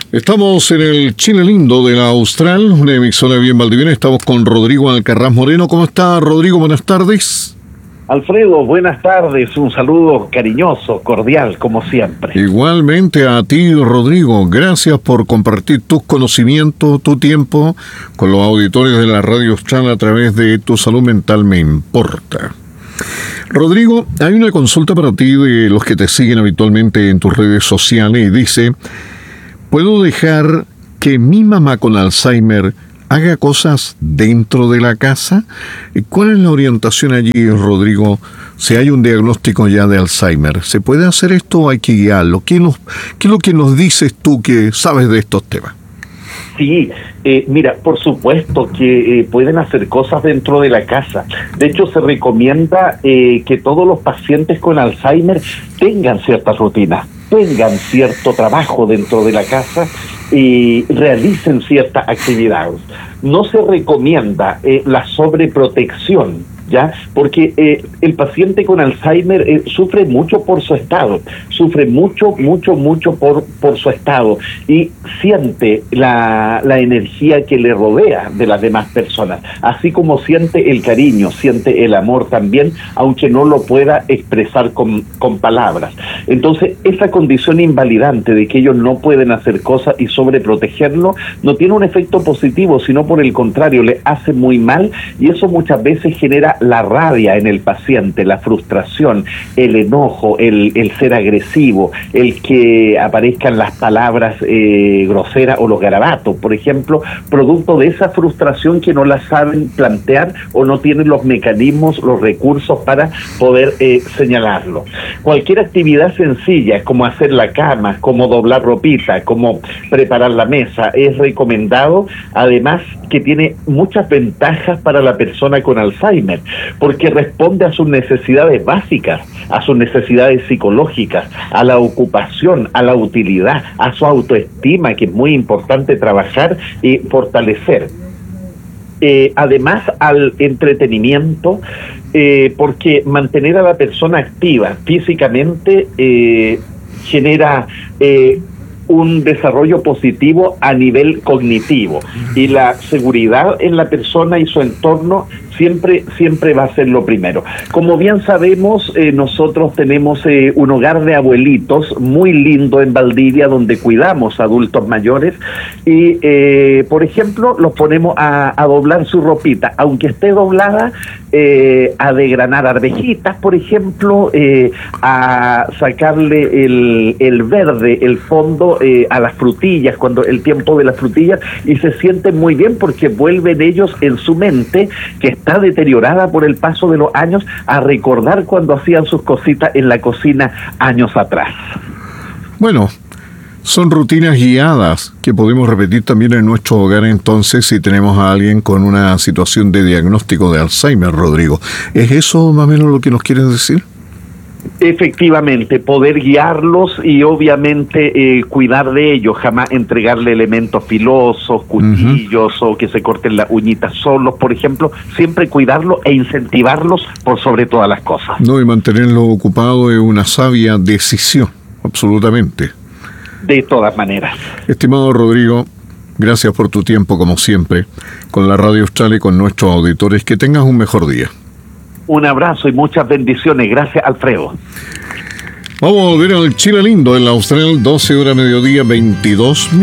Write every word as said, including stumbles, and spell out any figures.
Estamos en el Chile lindo de la Austral, una emisora bien valdiviana. Estamos con Rodrigo Alcaraz Moreno. ¿Cómo está, Rodrigo? Buenas tardes. Alfredo, buenas tardes. Un saludo cariñoso, cordial, como siempre. Igualmente a ti, Rodrigo. Gracias por compartir tus conocimientos, tu tiempo con los auditores de la Radio Austral a través de Tu Salud Mental Me Importa. Rodrigo, hay una consulta para ti de los que te siguen habitualmente en tus redes sociales y dice: ¿puedo dejar que mi mamá con Alzheimer haga cosas dentro de la casa? ¿Cuál es la orientación allí, Rodrigo, si hay un diagnóstico ya de Alzheimer? ¿Se puede hacer esto o hay que guiarlo? ¿Qué, nos, qué es lo que nos dices tú que sabes de estos temas? Sí, eh, mira, por supuesto que eh, pueden hacer cosas dentro de la casa. De hecho, se recomienda eh, que todos los pacientes con Alzheimer tengan ciertas rutinas, tengan cierto trabajo dentro de la casa y realicen ciertas actividades. No se recomienda eh, la sobreprotección, ¿ya? Porque eh, el paciente con Alzheimer eh, sufre mucho por su estado, sufre mucho, mucho, mucho por, por su estado y siente la, la energía que le rodea de las demás personas, así como siente el cariño, siente el amor también, aunque no lo pueda expresar con, con palabras. Entonces, esa condición invalidante de que ellos no pueden hacer cosas y sobreprotegerlo, no tiene un efecto positivo, sino por el contrario, le hace muy mal, y eso muchas veces genera la rabia en el paciente, la frustración, el enojo, el, el ser agresivo, el que aparezcan las palabras eh, groseras o los garabatos, por ejemplo, producto de esa frustración que no la saben plantear o no tienen los mecanismos, los recursos para poder eh, señalarlo. Cualquier actividad sencilla, como hacer la cama, como doblar ropita, como preparar la mesa, es recomendado, además que tiene muchas ventajas para la persona con Alzheimer, porque responde a sus necesidades básicas, a sus necesidades psicológicas, a la ocupación, a la utilidad, a su autoestima, que es muy importante trabajar y fortalecer. Eh, además, al entretenimiento, eh, porque mantener a la persona activa físicamente eh, genera eh, un desarrollo positivo a nivel cognitivo, y la seguridad en la persona y su entorno siempre siempre va a ser lo primero. Como bien sabemos, eh, nosotros tenemos eh, un hogar de abuelitos muy lindo en Valdivia, donde cuidamos adultos mayores y, eh, por ejemplo, los ponemos a, a doblar su ropita, aunque esté doblada, eh, a degranar arvejitas, por ejemplo, eh, a sacarle el, el verde, el fondo, eh, a las frutillas, cuando el tiempo de las frutillas, y se sienten muy bien porque vuelven ellos en su mente, que está deteriorada por el paso de los años, a recordar cuando hacían sus cositas en la cocina años atrás. Bueno, son rutinas guiadas que podemos repetir también en nuestro hogar entonces si tenemos a alguien con una situación de diagnóstico de Alzheimer, Rodrigo. ¿Es eso más o menos lo que nos quieres decir? Efectivamente, poder guiarlos y obviamente eh, cuidar de ellos, jamás entregarle elementos filosos, cuchillos, uh-huh. o que se corten las uñitas solos, por ejemplo, siempre cuidarlos e incentivarlos por sobre todas las cosas. No, y mantenerlo ocupado es una sabia decisión, absolutamente. De todas maneras. Estimado Rodrigo, gracias por tu tiempo como siempre, con la Radio Austral y con nuestros auditores. Que tengas un mejor día. Un abrazo y muchas bendiciones. Gracias, Alfredo. Vamos a volver al Chile lindo en la Austral, doce horas mediodía, veintidós